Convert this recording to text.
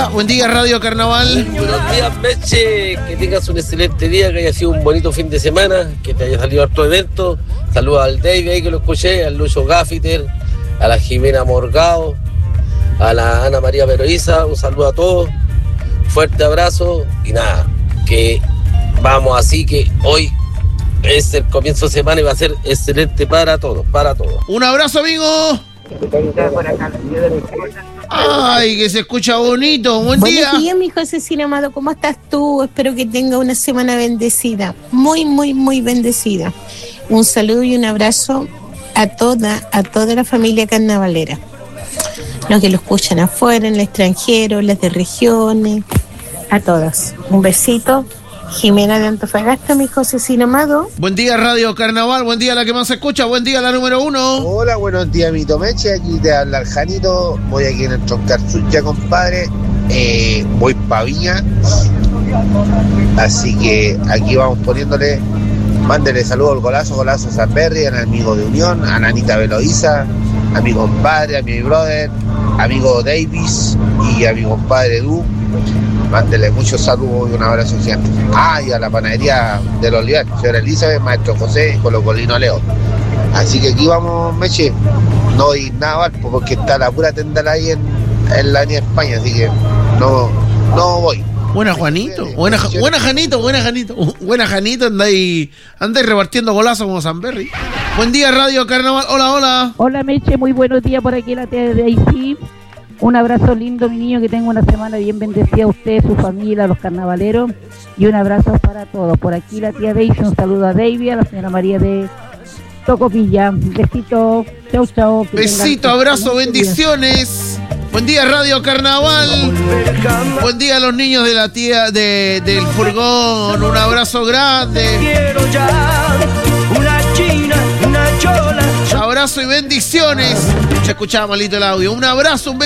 Buen día, Radio Carnaval. Buenos días, Meche. Que tengas un excelente día, que haya sido un bonito fin de semana, que te haya salido harto evento. Saludos al David ahí que lo escuché, al Lucho Gaffiter, a la Jimena Morgado, a la Ana María Peroiza. Un saludo a todos. Fuerte abrazo y nada, que vamos así, que hoy es el comienzo de semana y va a ser excelente para todos, para todos. Un abrazo, amigo. Ay, que se escucha bonito. Buen día. Buenos días, mi Josecino amado. ¿Cómo estás tú? Espero que tenga una semana bendecida. Muy, muy, muy bendecida. Un saludo y un abrazo a toda la familia carnavalera. Los que lo escuchan afuera, en el extranjero, las de regiones, a todas. Un besito. Jimena de Antofagasta, mi Josecino amado. Buen día, Radio Carnaval. Buen día, la que más se escucha. Buen día, la número 1. Hola, buenos días, mi Tomeche. Aquí te habla el Janito. Voy aquí en el Troncarzucha, compadre. Voy pa' Viña. Así que aquí vamos poniéndole. Mándele saludos al Golazo Sanberry, al amigo de Unión, a Nanita Veloiza, a mi compadre, a mi brother, amigo Davis y a mi compadre Du. Mándele muchos saludos y un abrazo gigante. Y a la panadería del Olivar, señora Elizabeth, maestro José, con los Colino Leo. Así que aquí vamos, Meche. No hay nada mal, porque está la pura tendala ahí en la Avenida España, así que no voy. Buena Juanito, buena Janito, buena Janito, andáis repartiendo golazos como Sanberry. Buen día, Radio Carnaval. Hola. Hola, Meche, muy buenos días por aquí la tía de Daisy. Un abrazo lindo, mi niño, que tenga una semana bien bendecida a usted, su familia, a los carnavaleros, y un abrazo para todos. Por aquí la tía Daisy, un saludo a David, a la señora María de Tocopilla. Besito, chau. Besito, abrazo, bendiciones. Buen día, Radio Carnaval. Buen día a los niños de la tía del furgón. Un abrazo grande. Abrazo y bendiciones. Se escuchaba malito el audio. Un abrazo, un beso.